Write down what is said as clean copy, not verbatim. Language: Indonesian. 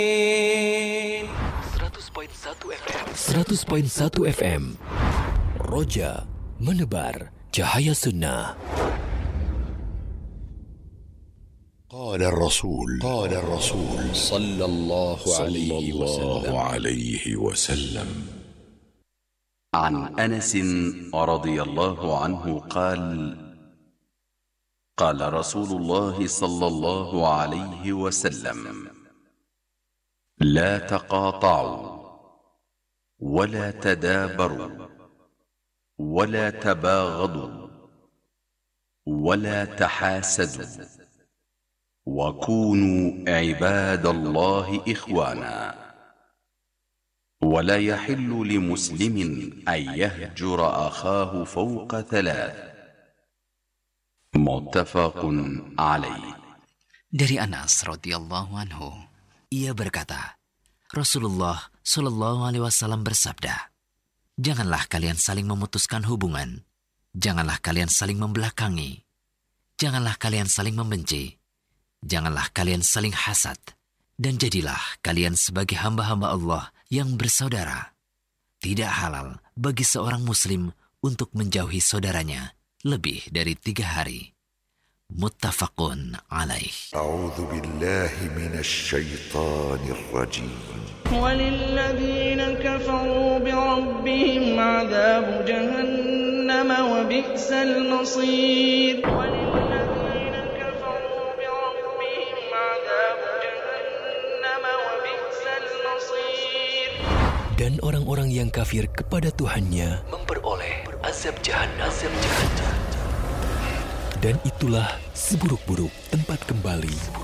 100.1 FM Roja menebar cahaya sunnah. قال الرسول صلى الله عليه وسلم عن أنس رضي الله عنه قال قال رسول الله صلى الله عليه وسلم لا تقاطعوا ولا تدابروا ولا تباغضوا ولا تحاسدوا وكونوا عباد الله إخوانا ولا يحل لمسلم أن يهجر أخاه فوق 3 متفق عليه. Dari Anas radhiyallahu anhu, ia berkata, Rasulullah Shallallahu alaihi wasallam bersabda, janganlah kalian saling memutuskan hubungan, janganlah kalian saling membelakangi, janganlah kalian saling membenci, janganlah kalian saling hasad, dan jadilah kalian sebagai hamba-hamba Allah yang bersaudara. Tidak halal bagi seorang muslim untuk menjauhi saudaranya lebih dari 3 hari. Muttafaqun alaih. أعوذ بالله من الشيطان الرجيم وللذين كفروا بربهم عذاب جهنم وبئس المصير وللذين كفروا بربهم عذاب جهنم وبئس المصير. Dan orang-orang yang kafir kepada Tuhannya memperoleh azab jahannam. Dan itulah seburuk-buruk tempat kembali.